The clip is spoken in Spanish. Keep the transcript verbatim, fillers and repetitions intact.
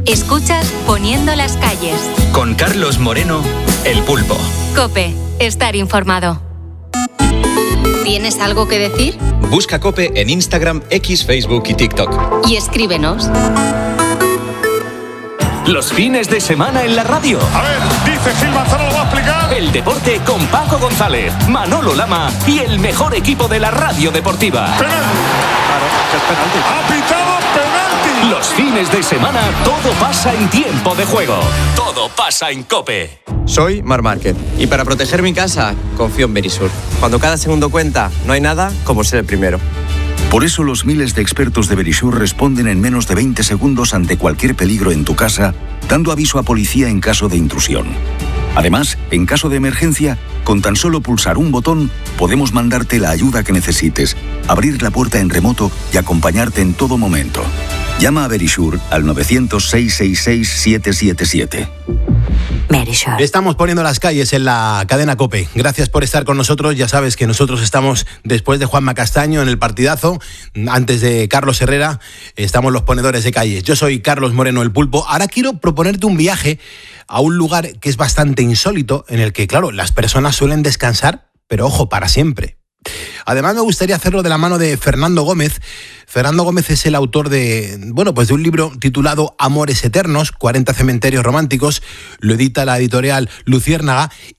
Escuchas Poniendo las calles. Con Carlos Moreno, El Pulpo. COPE. Estar informado. ¿Tienes algo que decir? Busca COPE en Instagram, X, Facebook y TikTok. Y escríbenos. Los fines de semana en la radio. A ver, dice Gil Manzano, lo va a explicar. El deporte con Paco González, Manolo Lama y el mejor equipo de la radio deportiva. Penalti. Claro, que es penalti. Ha pitado penalti. Los fines de semana todo pasa en tiempo de juego. Todo pasa en COPE. Soy Mar Márquez y para proteger mi casa confío en Verisur. Cuando cada segundo cuenta, no hay nada como ser el primero. Por eso los miles de expertos de Verisur responden en menos de veinte segundos ante cualquier peligro en tu casa, dando aviso a policía en caso de intrusión. Además, en caso de emergencia, con tan solo pulsar un botón, podemos mandarte la ayuda que necesites, abrir la puerta en remoto y acompañarte en todo momento. Llama a Verisur al nueve cero cero, seis seis seis, siete siete siete. Verisur. Estamos poniendo las calles en la cadena COPE. Gracias por estar con nosotros. Ya sabes que nosotros estamos después de Juanma Castaño en el partidazo, antes de Carlos Herrera, estamos los ponedores de calles. Yo soy Carlos Moreno, El Pulpo. Ahora quiero proponerte un viaje a un lugar que es bastante insólito, en el que, claro, las personas suelen descansar, pero ojo, para siempre. Además me gustaría hacerlo de la mano de Fernando Gómez. Fernando Gómez es el autor de, bueno, pues de un libro titulado Amores Eternos, cuarenta cementerios románticos. Lo edita la editorial Luciérnaga